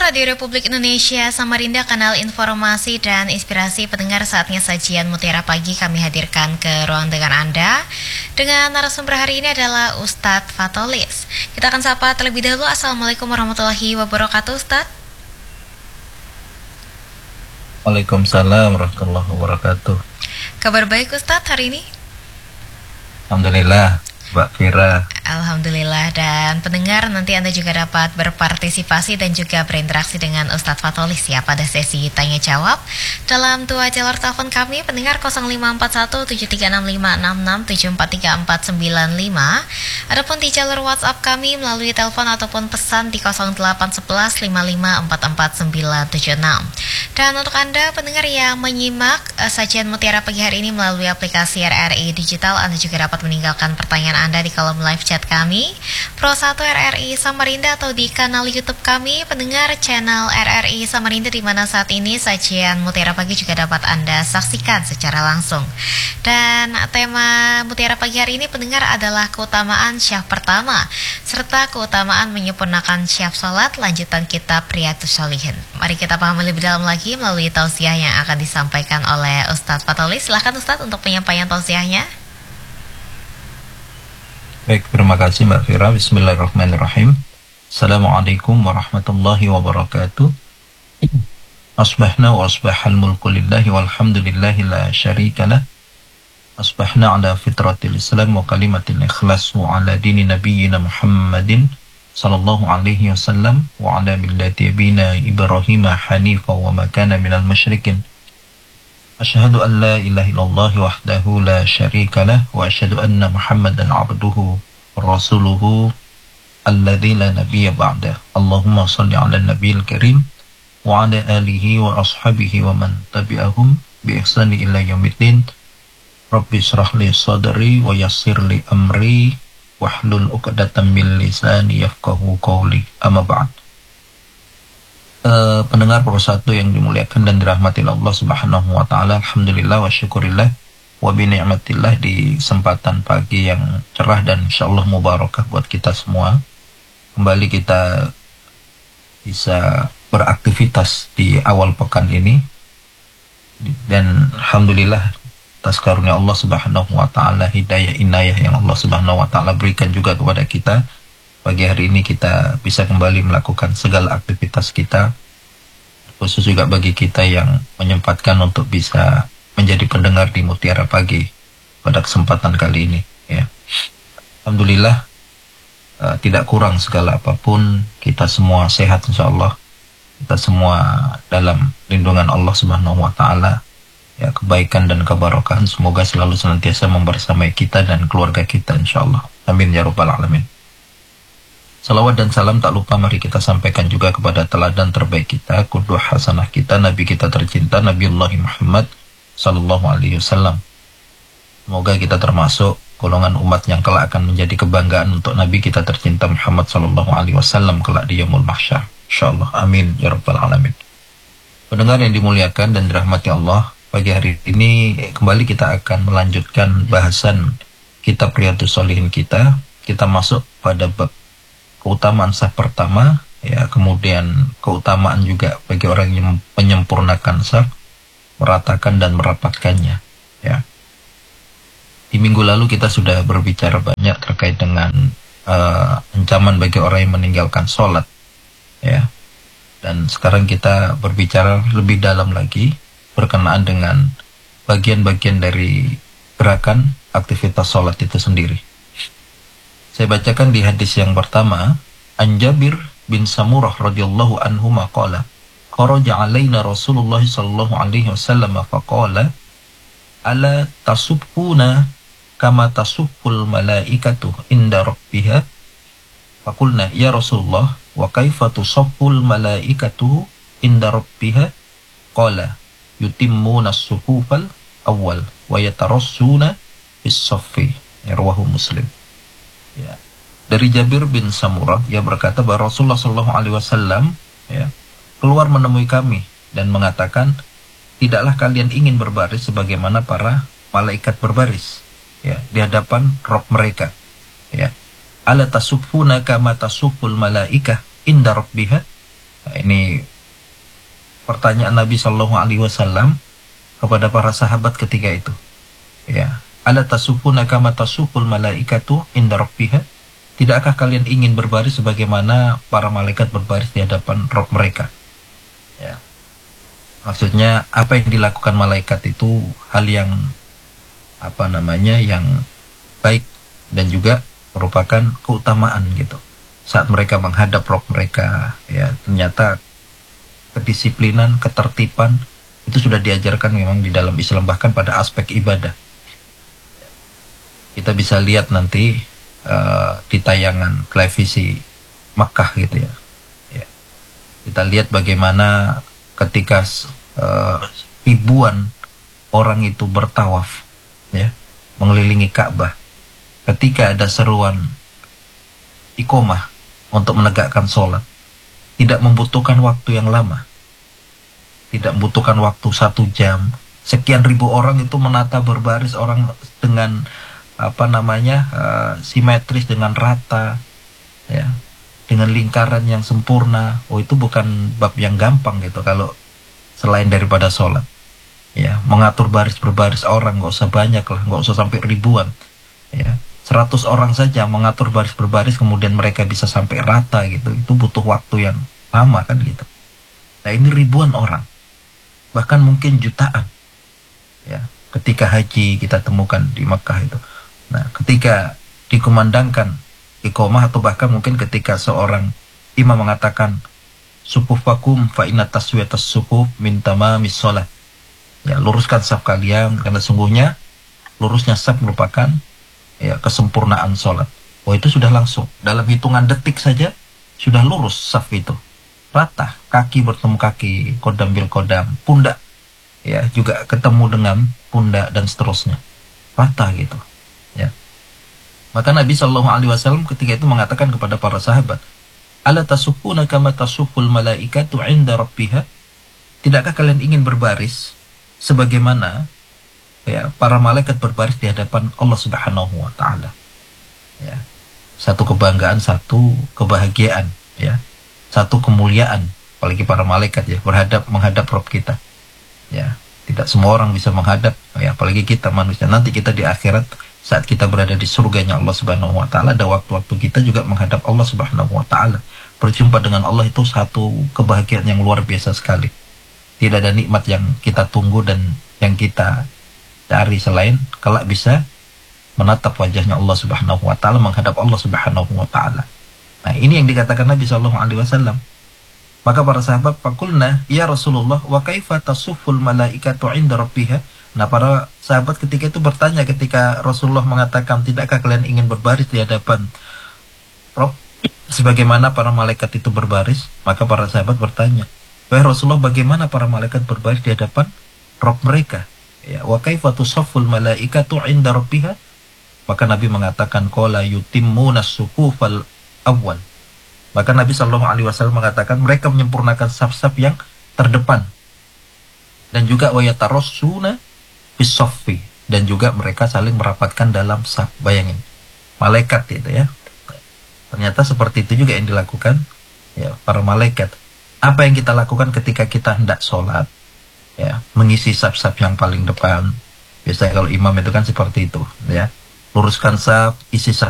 Radio Republik Indonesia Samarinda, kanal informasi dan inspirasi pendengar. Saatnya sajian Mutiara Pagi kami hadirkan ke ruang dengar Anda. Dengan narasumber hari ini adalah Ustadz Fatolis. Kita akan sapa terlebih dahulu. Assalamualaikum warahmatullahi wabarakatuh, Ustadz. Waalaikumsalam warahmatullahi wabarakatuh. Kabar baik Ustadz hari ini? Alhamdulillah, Mbak Fira. Alhamdulillah, dan pendengar nanti Anda juga dapat berpartisipasi dan juga berinteraksi dengan Ustadz Fatolis ya pada sesi tanya jawab dalam dua jalur telepon kami, pendengar 0541-7365-6743495. Adapun di jalur WhatsApp kami melalui telepon ataupun pesan di 0811-5544-976. Dan untuk Anda pendengar yang menyimak sajian Mutiara Pagi hari ini melalui aplikasi RRI Digital, Anda juga dapat meninggalkan pertanyaan Anda di kolom live chat kami Pro 1 RRI Samarinda atau di kanal YouTube kami pendengar channel RRI Samarinda, di mana saat ini sajian Mutiara Pagi juga dapat Anda saksikan secara langsung. Dan tema Mutiara Pagi hari ini pendengar adalah keutamaan syaf pertama serta keutamaan menyempurnakan syaf salat lanjutan kitab Riyadhus Shalihin. Mari kita pahami lebih dalam lagi melalui tausiah yang akan disampaikan oleh Ustadz Fatolis. Silakan Ustadz untuk penyampaian tausiahnya. Baik, terima kasih Mbak Fira. Bismillahirrahmanirrahim. Assalamualaikum warahmatullahi wabarakatuh. Asbahna wa asbahal mulku lillahi walhamdulillahi la syarika lah. Asbahna ala fitratil islam wa kalimatil ikhlas wa ala dini nabiyyina Muhammadin sallallahu alaihi wasallam wa ala millati abina Ibrahim hanifa wa ma kana minal musyrikin. Asyhadu an la ilaha illallah wahdahu la syarika lah wa asyhadu anna Muhammadan abduhu wa rasuluhu alladzi la nabiyya ba'dah. Allahumma shalli 'ala nabiyil karim wa 'ala alihi wa ashabihi wa man tabi'ahum bi ihsani ila yaumiddin. Rabbi shrah li sadri wa yassir li amri wahlul 'uqdatam min lisani yafqahu qawli. Amma ba'd. Pendengar Pro 1 yang dimuliakan dan dirahmati Allah Subhanahu wa taala, alhamdulillah wa syukurillah wa bi ni'matillah, di kesempatan pagi yang cerah dan insyaallah mubarakah buat kita semua. Kembali kita bisa beraktivitas di awal pekan ini, dan alhamdulillah atas karunia Allah Subhanahu wa taala, hidayah inayah yang Allah Subhanahu wa taala berikan juga kepada kita. Pagi hari ini kita bisa kembali melakukan segala aktivitas kita, khusus juga bagi kita yang menyempatkan untuk bisa menjadi pendengar di Mutiara Pagi pada kesempatan kali ini ya. Alhamdulillah, tidak kurang segala apapun, kita semua sehat insyaallah, kita semua dalam lindungan Allah Subhanahu wa taala ya. Kebaikan dan keberkahan semoga selalu senantiasa membersamai kita dan keluarga kita insyaallah, amin ya rabbal alamin. Salawat dan salam tak lupa mari kita sampaikan juga kepada teladan terbaik kita, qudwah hasanah kita, Nabi kita tercinta, Nabiullah Muhammad sallallahu alaihi wasallam. Semoga kita termasuk golongan umat yang kelak akan menjadi kebanggaan untuk Nabi kita tercinta Muhammad sallallahu alaihi wasallam kelak di yaumul mahsyar. Insyaallah, amin ya rabbal alamin. Pendengar yang dimuliakan dan dirahmati Allah, pagi hari ini kembali kita akan melanjutkan bahasan kitab Riyadhus Shalihin kita. Kita masuk pada bab keutamaan syaf pertama ya, kemudian keutamaan juga bagi orang yang menyempurnakan syaf, meratakan dan merapatkannya ya. Di minggu lalu kita sudah berbicara banyak terkait dengan ancaman bagi orang yang meninggalkan sholat ya, dan sekarang kita berbicara lebih dalam lagi berkenaan dengan bagian-bagian dari gerakan aktivitas sholat itu sendiri. Saya bacakan di hadis yang pertama, An Jabir bin Samurah radhiyallahu anhu maqala, kharaja alaina Rasulullah sallallahu alaihi wasallam faqala, ala tasubbuna kama tasubbul malaikatu inda rabbiha. Faqulna ya Rasulullah wa kaifa tusabbul malaikatu inda rabbiha? Qala yutimmuna as-sufufal awwal wa yatarassuna bis-saffi. Rawahu Muslim. Ya. Dari Jabir bin Samurah, ia berkata bahwa Rasulullah Shallallahu Alaihi Wasallam ya, keluar menemui kami dan mengatakan, tidaklah kalian ingin berbaris sebagaimana para malaikat berbaris ya, di hadapan Rabb mereka ya. Ala tasufuna kama tasuful malaikah inda rabbiha. Nah, ini pertanyaan Nabi Shallallahu Alaihi Wasallam kepada para sahabat ketika itu. Ya, ala tasufuna kama tasuful malaikatu inda rabbiha? Tidakkah kalian ingin berbaris sebagaimana para malaikat berbaris di hadapan Rabb mereka? Ya. Maksudnya apa yang dilakukan malaikat itu hal yang yang baik dan juga merupakan keutamaan gitu. Saat mereka menghadap Rabb mereka, ya ternyata kedisiplinan, ketertiban itu sudah diajarkan memang di dalam Islam, bahkan pada aspek ibadah. Kita bisa lihat nanti di tayangan televisi Makkah gitu ya. Kita lihat bagaimana ketika ribuan orang itu bertawaf, ya, mengelilingi Ka'bah. Ketika ada seruan iqomah untuk menegakkan sholat, tidak membutuhkan waktu yang lama, tidak membutuhkan waktu 1 jam. Sekian ribu orang itu menata berbaris, orang dengan simetris, dengan rata, ya, dengan lingkaran yang sempurna. Itu bukan bab yang gampang gitu kalau selain daripada sholat. Ya, mengatur baris berbaris orang nggak usah banyak lah, nggak usah sampai ribuan. Ya, 100 orang saja mengatur baris berbaris kemudian mereka bisa sampai rata gitu. Itu butuh waktu yang lama kan gitu. Nah, ini ribuan orang, bahkan mungkin jutaan. Ya, ketika haji kita temukan di Makkah itu. Nah, ketika dikumandangkan iqomah atau bahkan mungkin ketika seorang imam mengatakan sufufakum fa inna taswiyatas sufuf min tamamis shalah. Ya, luruskan saf kalian karena sungguhnya lurusnya saf merupakan kesempurnaan sholat. Itu sudah langsung dalam hitungan detik saja sudah lurus saf itu, rata, kaki bertemu kaki, kodam bil kodam, pundak ya juga ketemu dengan pundak dan seterusnya, rata gitu ya. Maka Nabi Shallallahu Alaihi Wasallam ketika itu mengatakan kepada para sahabat, ala tasufuna kama tasuful malaikatu inda rabbiha? Tidakkah kalian ingin berbaris sebagaimana para malaikat berbaris di hadapan Allah Subhanahu wa taala? Ya. Satu kebanggaan, satu kebahagiaan, ya. Satu kemuliaan, apalagi para malaikat ya menghadap Rabb kita. Ya, tidak semua orang bisa menghadap, ya, apalagi kita manusia. Nanti kita di akhirat saat kita berada di surganya Allah Subhanahu wa taala, ada waktu-waktu kita juga menghadap Allah Subhanahu wa taala. Berjumpa dengan Allah itu satu kebahagiaan yang luar biasa sekali. Tidak ada nikmat yang kita tunggu dan yang kita cari selain kelak bisa menatap wajahnya Allah Subhanahu wa taala, menghadap Allah Subhanahu wa taala. Nah, ini yang dikatakan Nabi Shallallahu alaihi wasallam. Maka para sahabat faqulna ya Rasulullah wa kaifa tasuful malaikatu 'inda rabbiha? Nah, para sahabat ketika itu bertanya ketika Rasulullah mengatakan, tidakkah kalian ingin berbaris di hadapan Rabb sebagaimana para malaikat itu berbaris? Maka para sahabat bertanya, wahai Rasulullah, bagaimana para malaikat berbaris di hadapan Rabb mereka? Ya, wa kaifa tusafful malaikatu 'inda rabbiha? Maka Nabi mengatakan qala yutimmuna as-sufufal awwal. Maka Nabi Shallallahu alaihi wasallam mengatakan mereka menyempurnakan saf-saf yang terdepan. Dan juga wa yatarassuna bis-saffi, dan juga mereka saling merapatkan dalam saf. Bayangin, malaikat itu ya. Ternyata seperti itu juga yang dilakukan ya para malaikat. Apa yang kita lakukan ketika kita hendak sholat? Ya, mengisi saf-saf yang paling depan. Biasanya kalau imam itu kan seperti itu, ya. Luruskan saf, isi saf